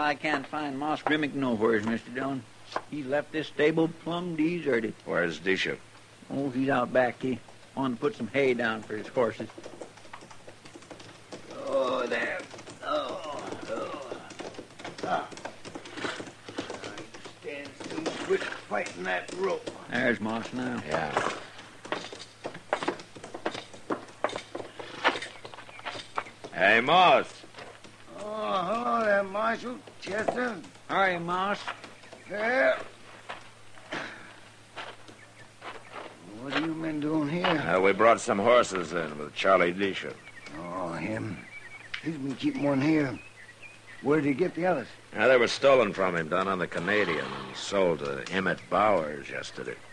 I can't find Moss Grimmick nowheres, Mr. Dillon. He's left this stable plumb deserted. Where's Disha? Oh, he's out back. He wanted to put some hay down for his horses. Oh, there. Oh. I stand so quick fighting that rope. There's Moss now. Yeah. Hey, Moss. Oh, hello there, Marshal. Chester. Hi, Moss. Here. What are you men doing here? We brought some horses in with Charlie Disha. Oh, him. He's been keeping one here. Where did he get the others? They were stolen from him down on the Canadian and sold to Emmett Bowers yesterday.